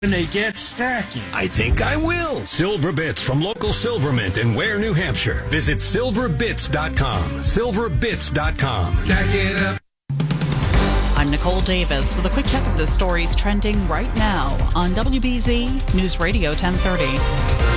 And they get stacking. I think I will. Silver Bits from local Silvermint in Ware, New Hampshire. Visit silverbits.com. Silverbits.com. Stack it up. I'm Nicole Davis with a quick check of the stories trending right now on WBZ News Radio 1030.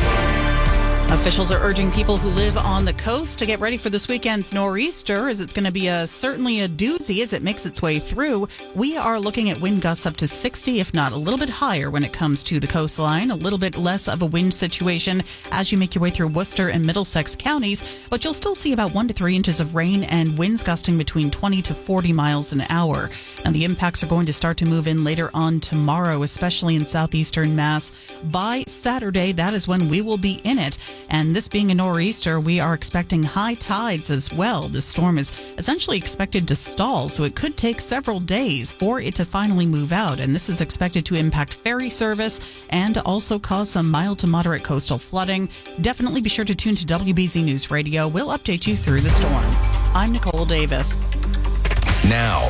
Officials are urging people who live on the coast to get ready for this weekend's nor'easter, as it's going to be certainly a doozy as it makes its way through. We are looking at wind gusts up to 60, if not a little bit higher when it comes to the coastline. A little bit less of a wind situation as you make your way through Worcester and Middlesex counties, but you'll still see about 1 to 3 inches of rain and winds gusting between 20 to 40 miles an hour. And the impacts are going to start to move in later on tomorrow, especially in southeastern Mass. By Saturday, that is when we will be in it. And this being a nor'easter, we are expecting high tides as well. The storm is essentially expected to stall, so it could take several days for it to finally move out. And this is expected to impact ferry service and also cause some mild to moderate coastal flooding. Definitely be sure to tune to WBZ News Radio. We'll update you through the storm. I'm Nicole Davis. Now,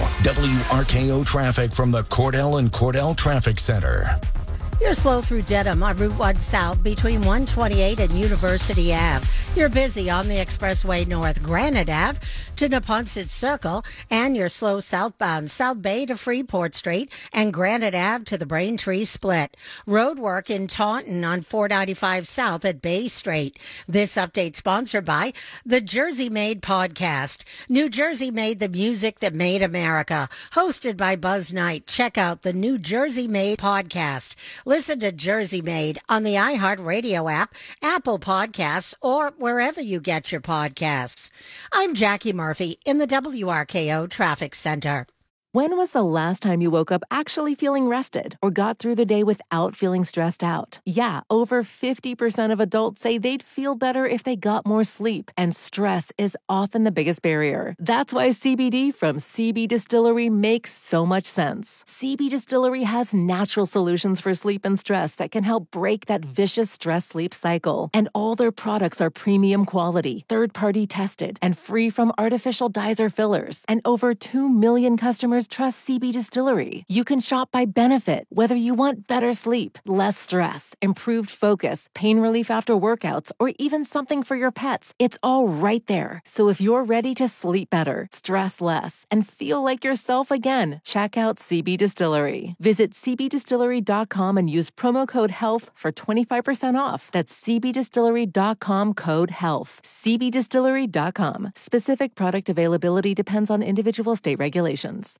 WRKO traffic from the Cordell and Cordell Traffic Center. You're slow through Dedham on Route 1 South between 128 and University Ave. You're busy on the Expressway North Granite Ave to Neponset Circle, and you're slow southbound South Bay to Freeport Street and Granite Ave to the Braintree Split. Roadwork in Taunton on 495 South at Bay Street. This update sponsored by the Jersey Made Podcast. New Jersey made the music that made America. Hosted by Buzz Knight. Check out the New Jersey Made Podcast. Listen to Jersey Made on the iHeartRadio app, Apple Podcasts, or wherever you get your podcasts. I'm Jackie Murphy in the WRKO Traffic Center. When was the last time you woke up actually feeling rested or got through the day without feeling stressed out? Yeah, over 50% of adults say they'd feel better if they got more sleep, and stress is often the biggest barrier. That's why CBD from CB Distillery makes so much sense. CB Distillery has natural solutions for sleep and stress that can help break that vicious stress-sleep cycle. And all their products are premium quality, third-party tested, and free from artificial dyes or fillers. And over 2 million customers trust CB Distillery. You can shop by benefit, whether you want better sleep, less stress, improved focus, pain relief after workouts, or even something for your pets. It's all right there. So if you're ready to sleep better, stress less, and feel like yourself again, check out CB Distillery. Visit cbdistillery.com and use promo code HEALTH for 25% off. That's cbdistillery.com code HEALTH. cbdistillery.com. Specific product availability depends on individual state regulations.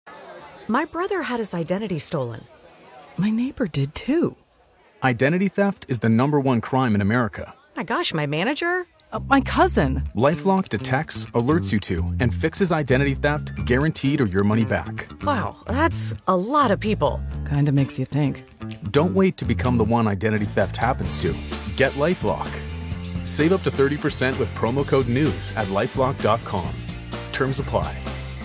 My brother had his identity stolen. My neighbor did too. Identity theft is the #1 crime in America. My gosh, my manager? My cousin. LifeLock detects, alerts you to, and fixes identity theft guaranteed or your money back. Wow, that's a lot of people. Kinda makes you think. Don't wait to become the one identity theft happens to. Get LifeLock. Save up to 30% with promo code NEWS at LifeLock.com. Terms apply.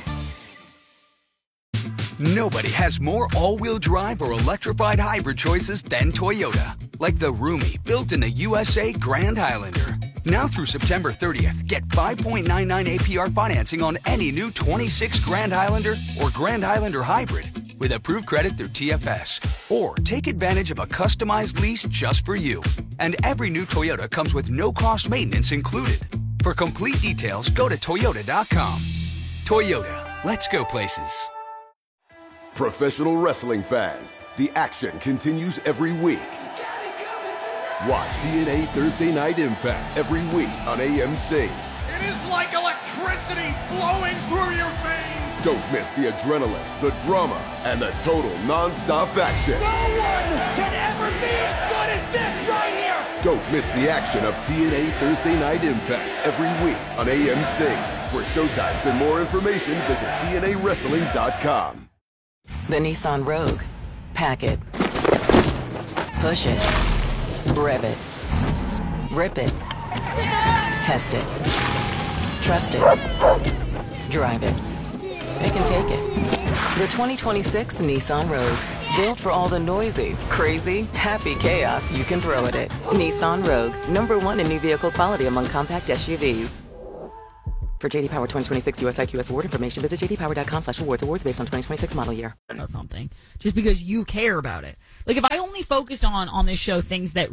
Nobody has more all-wheel drive or electrified hybrid choices than Toyota. Like the roomy, built-in the USA Grand Highlander. Now through September 30th, get 5.99 APR financing on any new 26 Grand Highlander or Grand Highlander Hybrid with approved credit through TFS. Or take advantage of a customized lease just for you. And every new Toyota comes with no-cost maintenance included. For complete details, go to Toyota.com. Toyota, let's go places. Professional wrestling fans, the action continues every week. Watch TNA Thursday Night Impact every week on AMC. It is like electricity flowing through your veins. Don't miss the adrenaline, the drama, and the total non-stop action. No one can ever be as good as this right here. Don't miss the action of TNA Thursday Night Impact every week on AMC. For showtimes and more information, visit TNAWrestling.com. The Nissan Rogue. Pack it. Push it. Rev it. Rip it. Test it. Trust it. Drive it. It can take it. The 2026 Nissan Rogue. Built for all the noisy, crazy, happy chaos you can throw at it. Nissan Rogue. #1 in new vehicle quality among compact SUVs. For JD Power 2026 US IQS award information, visit jdpower.com/awards. Awards based on 2026 model year. Something just because you care about it. Like if I only focused on this show things that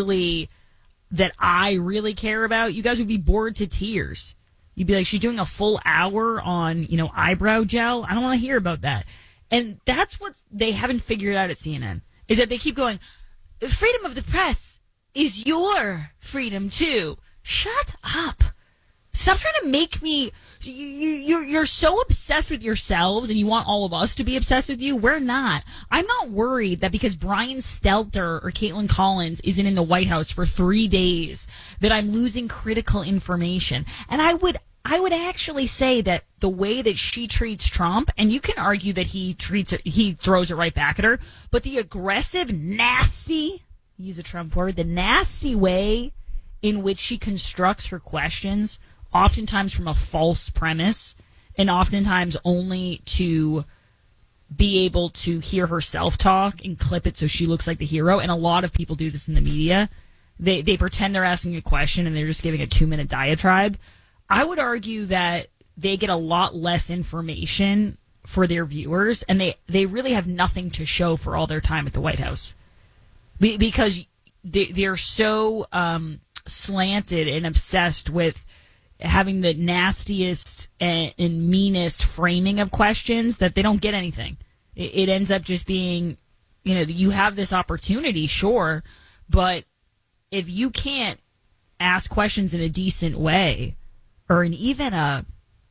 I really care about, you guys would be bored to tears. You'd be like, she's doing a full hour on, eyebrow gel. I don't want to hear about that. And that's what they haven't figured out at CNN, is that they keep going, freedom of the press is your freedom too. Shut up. Stop trying to make me. You're so obsessed with yourselves, and you want all of us to be obsessed with you. We're not. I'm not worried that because Brian Stelter or Caitlin Collins isn't in the White House for 3 days that I'm losing critical information. And I would actually say that the way that she treats Trump, and you can argue that he throws it right back at her, but the aggressive, nasty, use a Trump word, the nasty way in which she constructs her questions, oftentimes from a false premise, and oftentimes only to be able to hear herself talk and clip it so she looks like the hero. And a lot of people do this in the media. They pretend they're asking a question and they're just giving a 2-minute diatribe. I would argue that they get a lot less information for their viewers, and they really have nothing to show for all their time at the White House. Because they're so slanted and obsessed with having the nastiest and meanest framing of questions that they don't get anything. It ends up just being, you have this opportunity, sure, but if you can't ask questions in a decent way, or in even a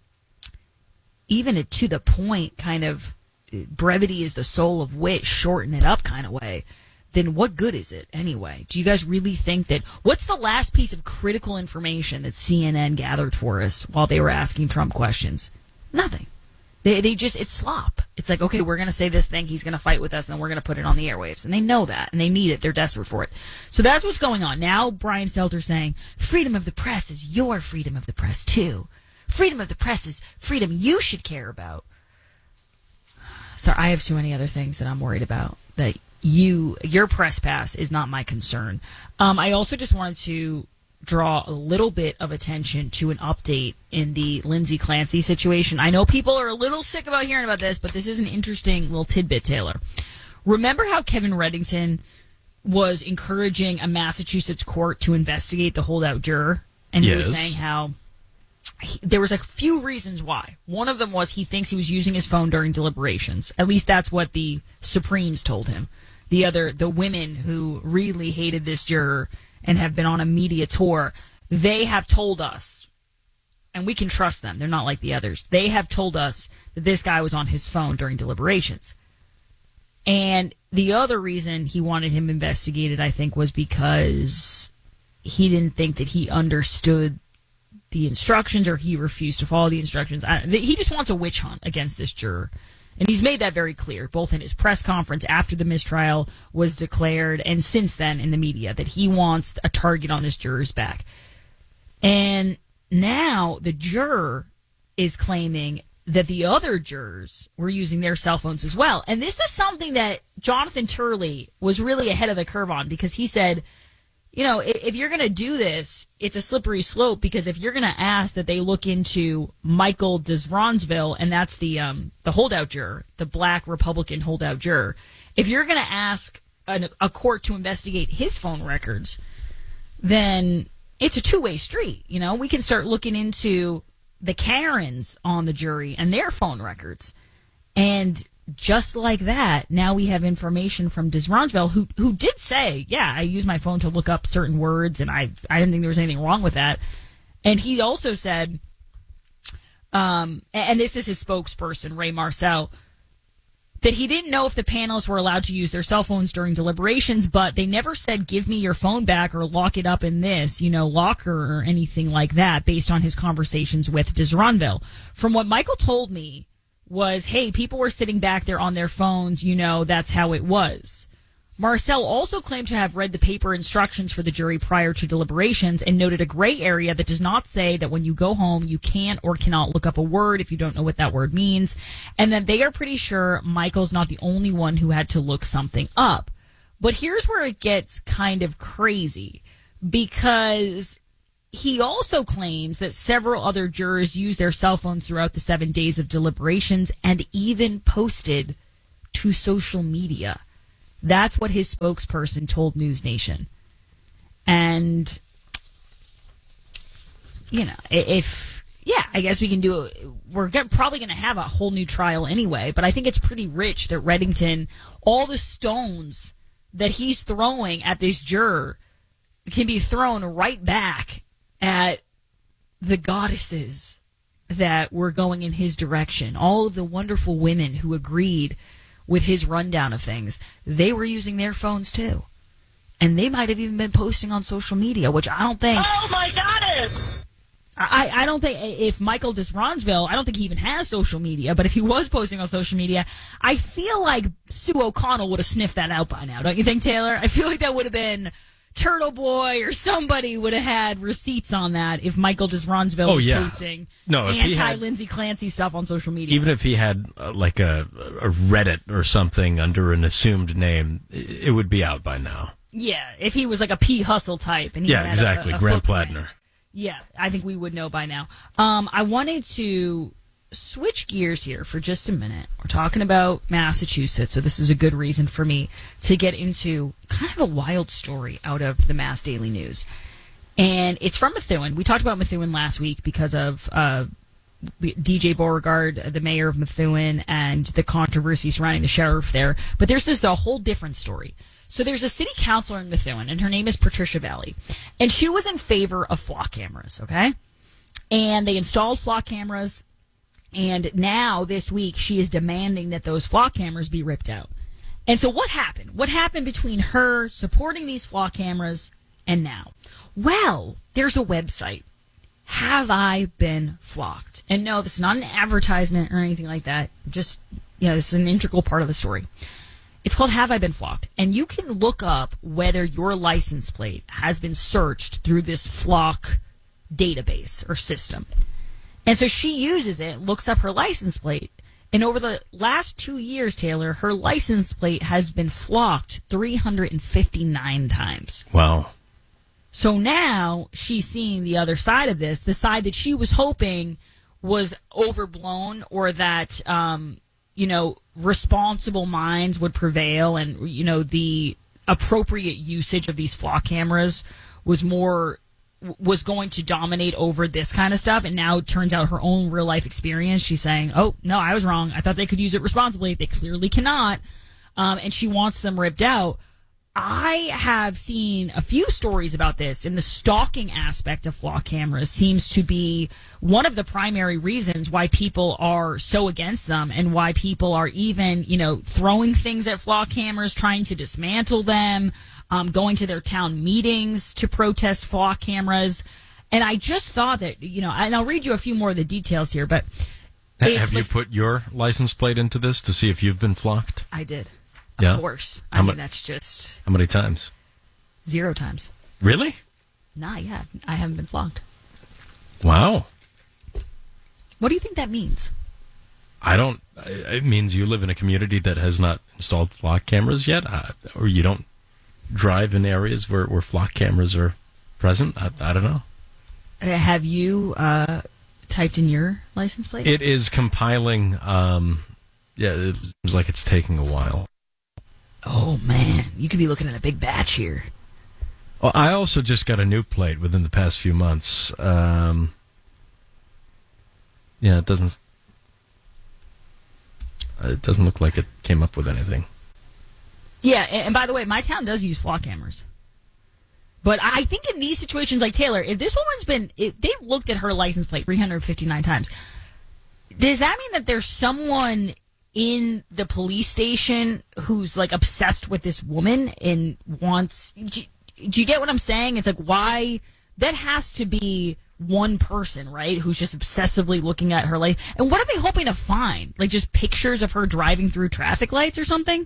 to the point kind of brevity is the soul of wit, shorten it up kind of way, then what good is it anyway? Do you guys really think that... What's the last piece of critical information that CNN gathered for us while they were asking Trump questions? Nothing. They just... It's slop. It's like, okay, we're going to say this thing, he's going to fight with us, and then we're going to put it on the airwaves. And they know that, and they need it. They're desperate for it. So that's what's going on. Now Brian Stelter saying, freedom of the press is your freedom of the press, too. Freedom of the press is freedom you should care about. So I have so many other things that I'm worried about that... Your press pass is not my concern. I also just wanted to draw a little bit of attention to an update in the Lindsay Clancy situation. I know people are a little sick about hearing about this, but this is an interesting little tidbit, Taylor. Remember how Kevin Reddington was encouraging a Massachusetts court to investigate the holdout juror? And he was saying how there was a few reasons why. One of them was he thinks he was using his phone during deliberations. At least that's what the Supremes told him. The women who really hated this juror and have been on a media tour, they have told us, and we can trust them, they're not like the others, they have told us that this guy was on his phone during deliberations. And the other reason he wanted him investigated, I think, was because he didn't think that he understood the instructions, or he refused to follow the instructions. He just wants a witch hunt against this juror. And he's made that very clear, both in his press conference after the mistrial was declared and since then in the media, that he wants a target on this juror's back. And now the juror is claiming that the other jurors were using their cell phones as well. And this is something that Jonathan Turley was really ahead of the curve on, because he said, if you're going to do this, it's a slippery slope, because if you're going to ask that they look into Michael Desronsville, and that's the holdout juror, the black Republican holdout juror, if you're going to ask a court to investigate his phone records, then it's a two-way street. We can start looking into the Karens on the jury and their phone records. And just like that, now we have information from Desronsville, who did say, yeah, I use my phone to look up certain words, and I didn't think there was anything wrong with that. And he also said, and this is his spokesperson, Ray Marcel, that he didn't know if the panelists were allowed to use their cell phones during deliberations, but they never said, give me your phone back or lock it up in this, locker or anything like that, based on his conversations with Desronsville. From what Michael told me, was, hey, people were sitting back there on their phones, that's how it was. Marcel also claimed to have read the paper instructions for the jury prior to deliberations and noted a gray area that does not say that when you go home you can't or cannot look up a word if you don't know what that word means, and that they are pretty sure Michael's not the only one who had to look something up. But here's where it gets kind of crazy, because he also claims that several other jurors used their cell phones throughout the 7 days of deliberations and even posted to social media. That's what his spokesperson told News Nation. And, you know, I guess we can do it. We're probably going to have a whole new trial anyway, but I think it's pretty rich that Reddington, all the stones that he's throwing at this juror can be thrown right back at the goddesses that were going in his direction. All of the wonderful women who agreed with his rundown of things, they were using their phones too. And they might have even been posting on social media, which I don't think... Oh, my goddess! I don't think, if Michael Desronsville, I don't think he even has social media, but if he was posting on social media, I feel like Sue O'Connell would have sniffed that out by now, don't you think, Taylor? I feel like that would have been Turtle Boy or somebody would have had receipts on that if Michael Desronsville was posting anti-Lindsay Clancy stuff on social media. Even if he had like a Reddit or something under an assumed name, it would be out by now. Yeah, if he was like a P. Hustle type. And he had exactly. a Grant footprint. Plattner. Yeah, I think we would know by now. I wanted to switch gears here for just a minute. We're talking about Massachusetts, so this is a good reason for me to get into kind of a wild story out of the Mass Daily News. And it's from Methuen. We talked about Methuen last week because of DJ Beauregard, the mayor of Methuen, and the controversy surrounding the sheriff there. But there's a whole different story. So there's a city councilor in Methuen, and her name is Patricia Valley. And she was in favor of flock cameras, okay? And they installed flock cameras, and now this week she is demanding that those flock cameras be ripped out. And so what happened? What happened between her supporting these flock cameras and now? Well, there's a website. Have I Been Flocked? And no, this is not an advertisement or anything like that. Just, this is an integral part of the story. It's called Have I Been Flocked? And you can look up whether your license plate has been searched through this flock database or system. And so she uses it, looks up her license plate, and over the last 2 years, Taylor, her license plate has been flocked 359 times. Wow. So now she's seeing the other side of this, the side that she was hoping was overblown or that, responsible minds would prevail and, the appropriate usage of these flock cameras was going to dominate over this kind of stuff. And now it turns out her own real life experience. She's saying, oh, no, I was wrong. I thought they could use it responsibly. They clearly cannot. And she wants them ripped out. I have seen a few stories about this, and the stalking aspect of flock cameras seems to be one of the primary reasons why people are so against them and why people are even, throwing things at flock cameras, trying to dismantle them, going to their town meetings to protest flock cameras. And I just thought that, and I'll read you a few more of the details here, but... Have you put your license plate into this to see if you've been flocked? I did. Yeah. Of course. I mean, that's just... How many times? 0 times. Really? Nah, yeah. I haven't been flogged. Wow. What do you think that means? It means you live in a community that has not installed flock cameras yet, or you don't drive in areas where flock cameras are present. I don't know. Have you typed in your license plate? It is compiling. It seems like it's taking a while. Oh, man. You could be looking at a big batch here. Well, I also just got a new plate within the past few months. It doesn't look like it came up with anything. Yeah, and by the way, my town does use flock cameras. But I think in these situations like Taylor, if this woman's they've looked at her license plate 359 times, does that mean that there's someone in the police station who's like obsessed with this woman and wants... Do you get what I'm saying? It's like, why... That has to be one person, right, who's just obsessively looking at her life. And what are they hoping to find? Like just pictures of her driving through traffic lights or something?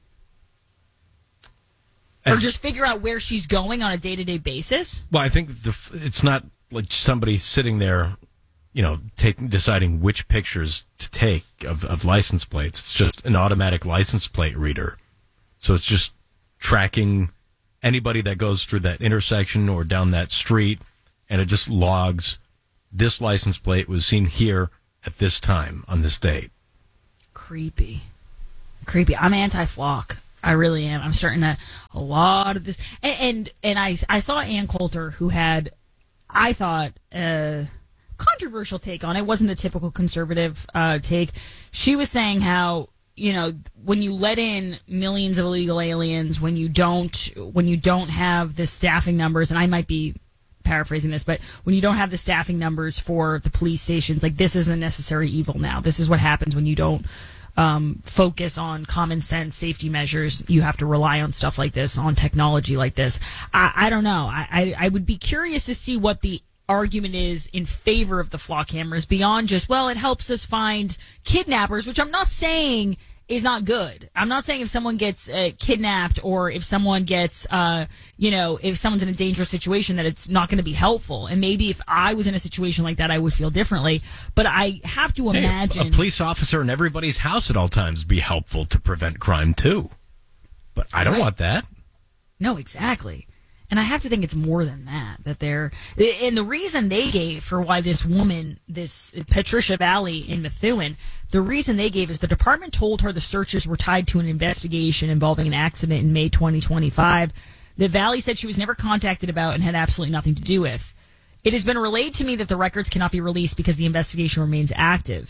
Or just figure out where she's going on a day-to-day basis? Well, I think it's not like somebody sitting there, deciding which pictures to take of license plates. It's just an automatic license plate reader. So it's just tracking anybody that goes through that intersection or down that street and it just logs this license plate was seen here at this time on this date. Creepy. I'm anti-flock. I really am. I'm starting to a lot of this, and I saw Ann Coulter, who had, I thought, a controversial take on it. It wasn't the typical conservative take. She was saying how, you know, when you let in millions of illegal aliens, when you don't have the staffing numbers, and I might be paraphrasing this, but when you don't have the staffing numbers for the police stations, like, this is a necessary evil now. This is what happens when you don't focus on common sense safety measures. You have to rely on stuff like this, on technology like this. I don't know. I would be curious to see what the argument is in favor of the flock cameras beyond just, well, it helps us find kidnappers, which I'm not saying is not good. I'm not saying if someone gets kidnapped or if someone gets, if someone's in a dangerous situation that it's not going to be helpful. And maybe if I was in a situation like that, I would feel differently. But I have to imagine... a police officer in everybody's house at all times would be helpful to prevent crime, too. But I don't want that. No, exactly. And I have to think it's more than that. And the reason they gave for why this woman, this Patricia Valley in Methuen, the reason they gave is the department told her the searches were tied to an investigation involving an accident in May 2025 that Valley said she was never contacted about and had absolutely nothing to do with. It has been relayed to me that the records cannot be released because the investigation remains active.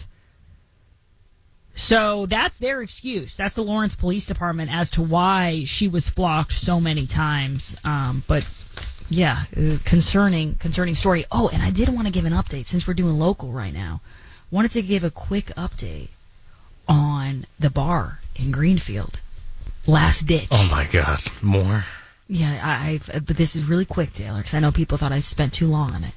So that's their excuse. That's the Lawrence Police Department as to why she was flocked so many times. But yeah, concerning story. Oh, and I did want to give an update since we're doing local right now. Wanted to give a quick update on the bar in Greenfield. Last ditch. Oh my God, more? Yeah, but this is really quick, Taylor, because I know people thought I spent too long on it.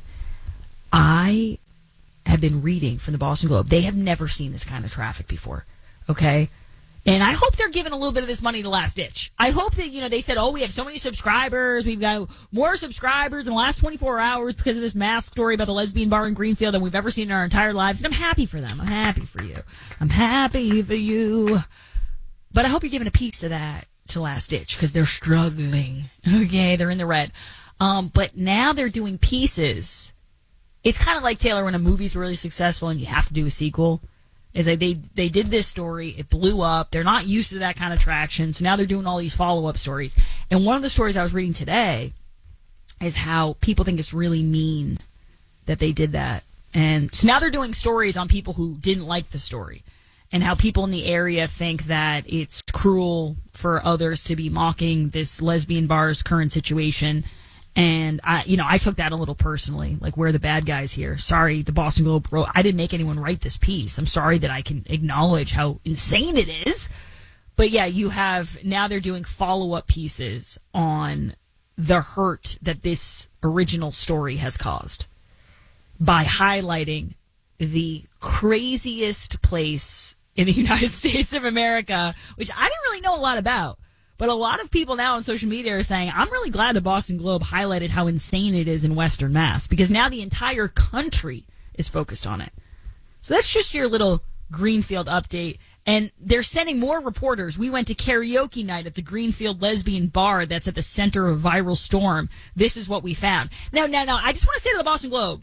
I have been reading from the Boston Globe. They have never seen this kind of traffic before. Okay? And I hope they're giving a little bit of this money to Last Ditch. I hope that, they said, oh, we have so many subscribers. We've got more subscribers in the last 24 hours because of this mask story about the lesbian bar in Greenfield than we've ever seen in our entire lives. And I'm happy for them. I'm happy for you. I'm happy for you. But I hope you're giving a piece of that to Last Ditch because they're struggling. Okay? They're in the red. But now they're doing pieces. It's kind of like, Taylor, when a movie's really successful and you have to do a sequel. It's like they did this story, it blew up, they're not used to that kind of traction, so now they're doing all these follow-up stories. And one of the stories I was reading today is how people think it's really mean that they did that. And so now they're doing stories on people who didn't like the story, and how people in the area think that it's cruel for others to be mocking this lesbian bar's current situation. And I took that a little personally, like, we're the bad guys here. Sorry, the Boston Globe wrote, I didn't make anyone write this piece. I'm sorry that I can acknowledge how insane it is. But yeah, now they're doing follow-up pieces on the hurt that this original story has caused by highlighting the craziest place in the United States of America, which I didn't really know a lot about. But a lot of people now on social media are saying, I'm really glad the Boston Globe highlighted how insane it is in Western Mass, because now the entire country is focused on it. So that's just your little Greenfield update. And they're sending more reporters. We went to karaoke night at the Greenfield Lesbian Bar that's at the center of a viral storm. This is what we found. Now, I just want to say to the Boston Globe.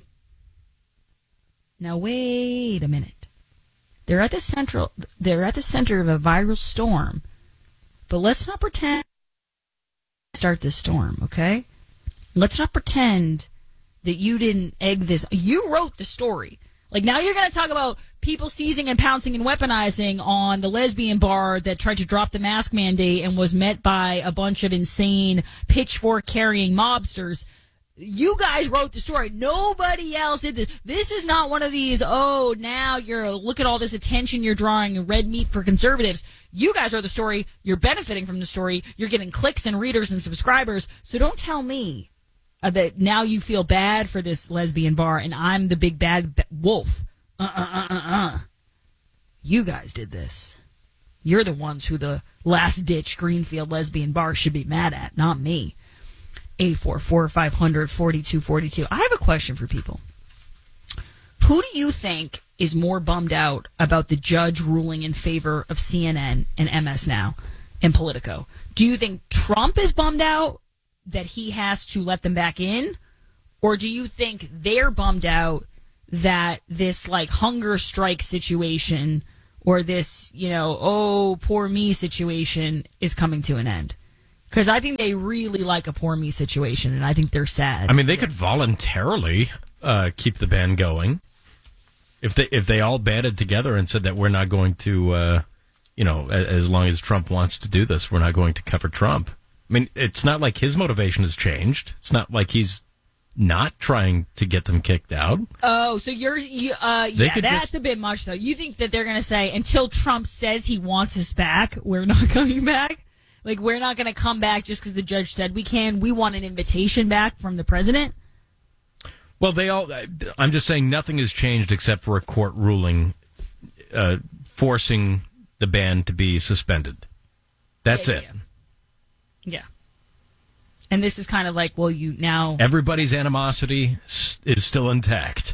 Now, wait a minute. They're at the center of a viral storm. But let's not pretend to start this storm, okay? Let's not pretend that you didn't egg this. You wrote the story. Like, now you're going to talk about people seizing and pouncing and weaponizing on the lesbian bar that tried to drop the mask mandate and was met by a bunch of insane pitchfork-carrying mobsters. You guys wrote the story. Nobody else did this. This is not one of these, now look at all this attention you're drawing, red meat for conservatives. You guys wrote the story. You're benefiting from the story. You're getting clicks and readers and subscribers. So don't tell me that now you feel bad for this lesbian bar and I'm the big bad wolf. You guys did this. You're the ones who the Last Ditch Greenfield Lesbian Bar should be mad at, not me. 844-500-4242. I have a question for people. Who do you think is more bummed out about the judge ruling in favor of CNN and MS Now and Politico? Do you think Trump is bummed out that he has to let them back in? Or do you think they're bummed out that this like hunger strike situation or this, oh, poor me situation is coming to an end? Because I think they really like a poor me situation, and I think they're sad. I mean, they could voluntarily keep the ban going if they all banded together and said that we're not going to, as long as Trump wants to do this, we're not going to cover Trump. I mean, it's not like his motivation has changed. It's not like he's not trying to get them kicked out. Oh, so that's a bit much, though. You think that they're going to say, until Trump says he wants us back, we're not coming back? Like, we're not going to come back just because the judge said we can. We want an invitation back from the president? Well, I'm just saying nothing has changed except for a court ruling forcing the ban to be suspended. That's it. Yeah. And this is kind of like, well, everybody's animosity is still intact.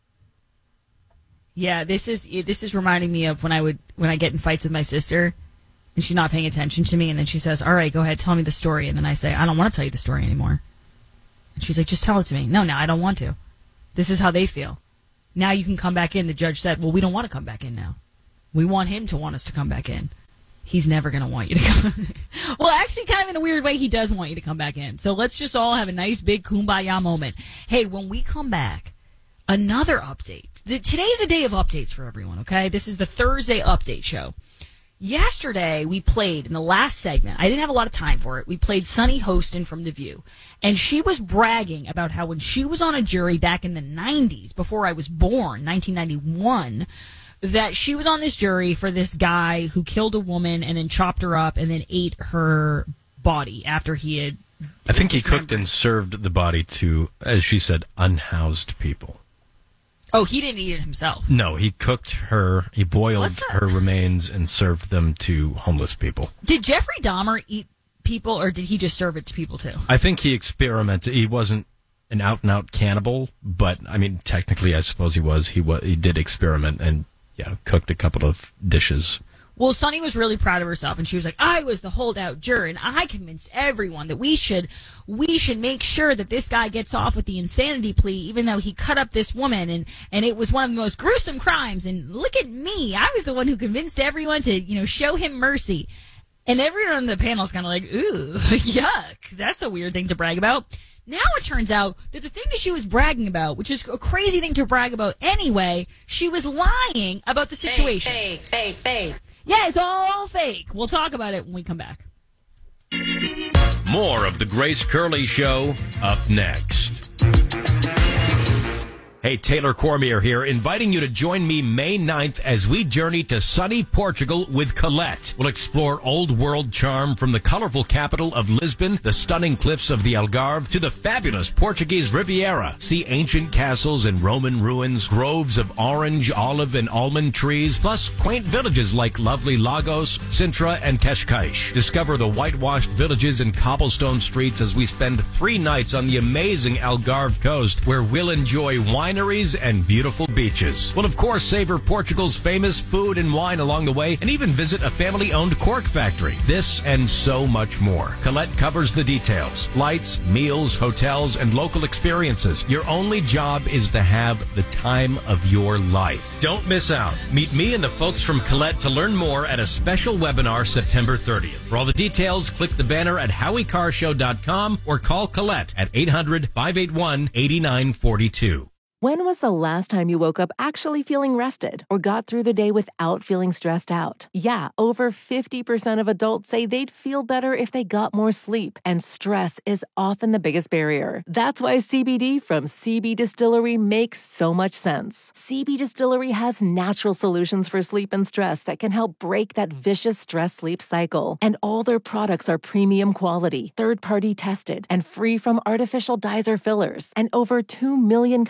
Yeah, this is reminding me of when I get in fights with my sister and she's not paying attention to me, and then she says, all right, go ahead, tell me the story. And then I say, I don't want to tell you the story anymore. And she's like, just tell it to me. No, I don't want to. This is how they feel. Now you can come back in. The judge said, well, we don't want to come back in now. We want him to want us to come back in. He's never going to want you to come. Well, actually, kind of in a weird way, he does want you to come back in. So let's just all have a nice big kumbaya moment. Hey, when we come back, another update. Today's a day of updates for everyone, okay? This is the Thursday update show. Yesterday, we played, in the last segment, I didn't have a lot of time for it, we played Sunny Hostin from The View. And she was bragging about how when she was on a jury back in the 90s, before I was born, 1991, that she was on this jury for this guy who killed a woman and then chopped her up and then ate her body after he had... I think he cooked and served the body to, as she said, unhoused people. Oh, he didn't eat it himself. No, he cooked her, he boiled her remains and served them to homeless people. Did Jeffrey Dahmer eat people, or did he just serve it to people too? I think he experimented. He wasn't an out-and-out cannibal, but, I mean, technically, I suppose he was. He did experiment and, cooked a couple of dishes. Well, Sunny was really proud of herself, and she was like, I was the holdout juror, and I convinced everyone that we should make sure that this guy gets off with the insanity plea, even though he cut up this woman, and it was one of the most gruesome crimes, and look at me. I was the one who convinced everyone to, show him mercy. And everyone on the panel is kind of like, ooh, yuck. That's a weird thing to brag about. Now it turns out that the thing that she was bragging about, which is a crazy thing to brag about anyway, she was lying about the situation. Fake. Yeah, it's all fake. We'll talk about it when we come back. More of the Grace Curley Show up next. Hey, Taylor Cormier here, inviting you to join me May 9th as we journey to sunny Portugal with Colette. We'll explore old world charm from the colorful capital of Lisbon, the stunning cliffs of the Algarve, to the fabulous Portuguese Riviera. See ancient castles and Roman ruins, groves of orange, olive, and almond trees, plus quaint villages like lovely Lagos, Sintra, and Cascais. Discover the whitewashed villages and cobblestone streets as we spend 3 nights on the amazing Algarve coast, where we'll enjoy wineries and beautiful beaches. We'll, of course, savor Portugal's famous food and wine along the way, and even visit a family-owned cork factory. This and so much more. Colette covers the details. Flights, meals, hotels, and local experiences. Your only job is to have the time of your life. Don't miss out. Meet me and the folks from Colette to learn more at a special webinar September 30th. For all the details, click the banner at HowieCarShow.com or call Colette at 800-581-8942. When was the last time you woke up actually feeling rested or got through the day without feeling stressed out? Yeah, over 50% of adults say they'd feel better if they got more sleep, and stress is often the biggest barrier. That's why CBD from CB Distillery makes so much sense. CB Distillery has natural solutions for sleep and stress that can help break that vicious stress-sleep cycle. And all their products are premium quality, third-party tested, and free from artificial dyes or fillers. And over 2 million customers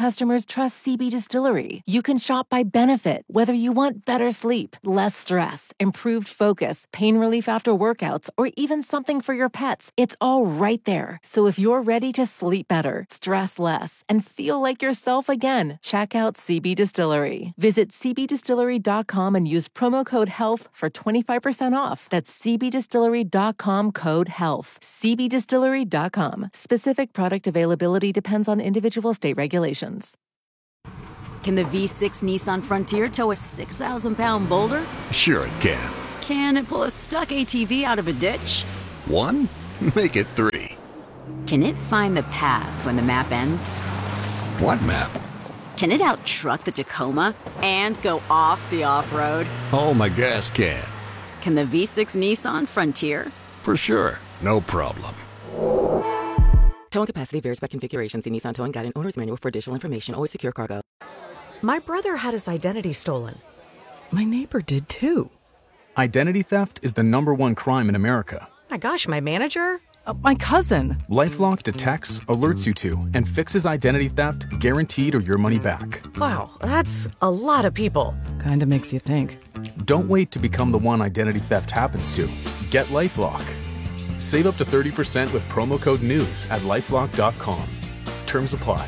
customers trust CB Distillery. You can shop by benefit, whether you want better sleep, less stress, improved focus, pain relief after workouts, or even something for your pets. It's all right there. So if you're ready to sleep better, stress less, and feel like yourself again, check out CB Distillery. Visit cbdistillery.com and use promo code HEALTH for 25% off. That's cbdistillery.com, code HEALTH. cbdistillery.com. Specific product availability depends on individual state regulations. Can the V6 Nissan Frontier tow a 6,000-pound boulder? Sure it can. Can it pull a stuck ATV out of a ditch? 1? Make it 3. Can it find the path when the map ends? What map? Can it out-truck the Tacoma and go off the off-road? Oh, my gas can. Can the V6 Nissan Frontier? For sure. No problem. Towing capacity varies by configuration. See Nissan Towing Guide and Owner's Manual for additional information. Always secure cargo. My brother had his identity stolen. My neighbor did too. Identity theft is the #1 crime in America. My gosh, my manager? My cousin. LifeLock detects, alerts you to, and fixes identity theft guaranteed or your money back. Wow, that's a lot of people. Kinda makes you think. Don't wait to become the one identity theft happens to. Get LifeLock. Save up to 30% with promo code NEWS at LifeLock.com. Terms apply.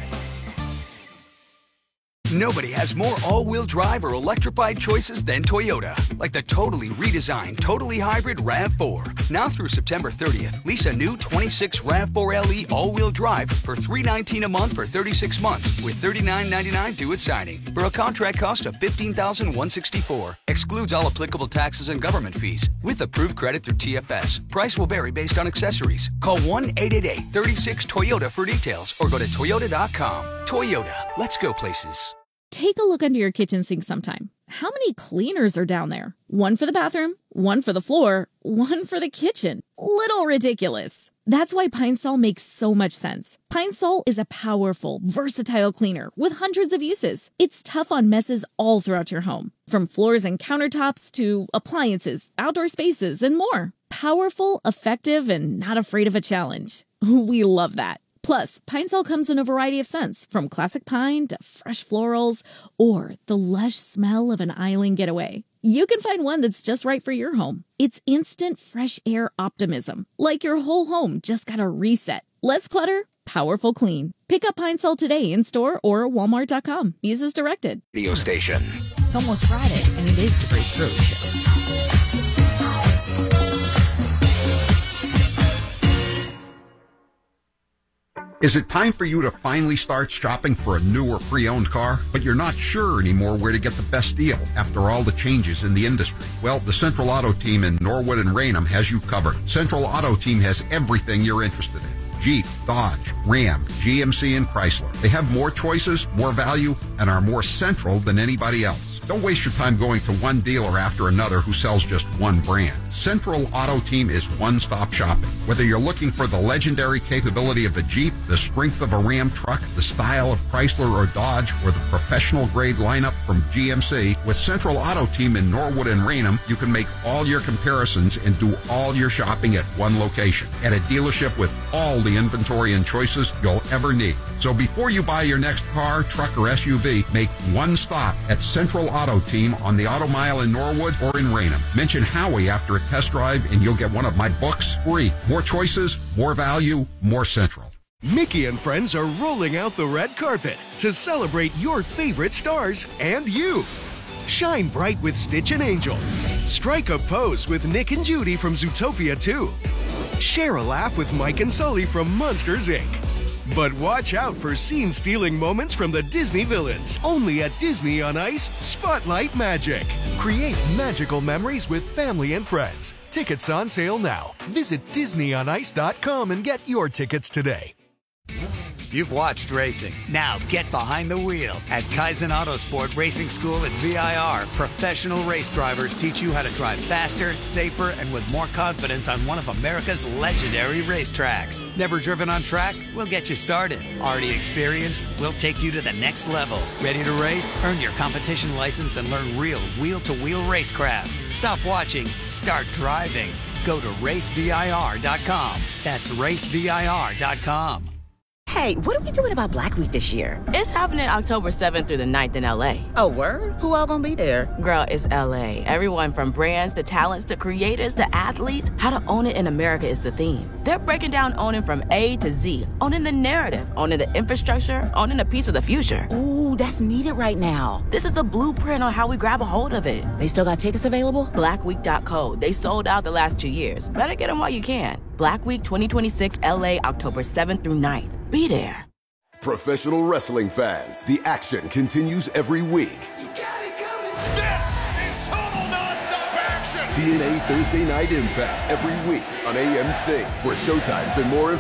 Nobody has more all-wheel drive or electrified choices than Toyota. Like the totally redesigned, totally hybrid RAV4. Now through September 30th, lease a new 26 RAV4 LE all-wheel drive for $319 a month for 36 months with $39.99 due at signing for a contract cost of $15,164. Excludes all applicable taxes and government fees with approved credit through TFS. Price will vary based on accessories. Call 1-888-36-TOYOTA for details or go to toyota.com. Toyota, let's go places. Take a look under your kitchen sink sometime. How many cleaners are down there? One for the bathroom, one for the floor, one for the kitchen. Little ridiculous. That's why Pine Sol makes so much sense. Pine Sol is a powerful, versatile cleaner with hundreds of uses. It's tough on messes all throughout your home, from floors and countertops to appliances, outdoor spaces, and more. Powerful, effective, and not afraid of a challenge. We love that. Plus, Pine Sol comes in a variety of scents, from classic pine to fresh florals, or the lush smell of an island getaway. You can find one that's just right for your home. It's instant fresh air optimism, like your whole home just got a reset. Less clutter, powerful clean. Pick up Pine Sol today in store or walmart.com. Use as directed. Radio station. It's almost Friday, and it is the Great Pro Show. Is it time for you to finally start shopping for a new or pre-owned car, but you're not sure anymore where to get the best deal after all the changes in the industry? Well, the Central Auto Team in Norwood and Raynham has you covered. Central Auto Team has everything you're interested in. Jeep, Dodge, Ram, GMC, and Chrysler. They have more choices, more value, and are more central than anybody else. Don't waste your time going to one dealer after another who sells just one brand. Central Auto Team is one-stop shopping. Whether you're looking for the legendary capability of a Jeep, the strength of a Ram truck, the style of Chrysler or Dodge, or the professional-grade lineup from GMC, with Central Auto Team in Norwood and Raynham, you can make all your comparisons and do all your shopping at one location, at a dealership with all the inventory and choices you'll ever need. So before you buy your next car, truck, or SUV, make one stop at Central Auto Team on the Auto Mile in Norwood or in Raynham. Mention Howie after a test drive and you'll get one of my books free. More choices, more value, more Central. Mickey and friends are rolling out the red carpet to celebrate your favorite stars and you. Shine bright with Stitch and Angel. Strike a pose with Nick and Judy from Zootopia 2. Share a laugh with Mike and Sully from Monsters, Inc. But watch out for scene-stealing moments from the Disney villains. Only at Disney on Ice Spotlight Magic. Create magical memories with family and friends. Tickets on sale now. Visit DisneyOnIce.com and get your tickets today. You've watched racing. Now get behind the wheel. At Kaizen Autosport Racing School at VIR, professional race drivers teach you how to drive faster, safer, and with more confidence on one of America's legendary racetracks. Never driven on track? We'll get you started. Already experienced? We'll take you to the next level. Ready to race? Earn your competition license and learn real wheel-to-wheel racecraft. Stop watching. Start driving. Go to racevir.com. That's racevir.com. Hey, what are we doing about Black Week this year? It's happening October 7th through the 9th in LA. Oh, word? Who all gonna be there? Girl, it's LA. Everyone from brands to talents to creators to athletes. How to own it in America is the theme. They're breaking down owning from A to Z, owning the narrative, owning the infrastructure, owning a piece of the future. Ooh, that's needed right now. This is the blueprint on how we grab a hold of it. They still got tickets available? Blackweek.co. They sold out the last 2 years. Better get them while you can. Black Week 2026 LA, October 7th through 9th. Be there. Professional wrestling fans, the action continues every week. This is total nonstop action. TNA Thursday Night Impact every week on AMC. For showtimes and more information.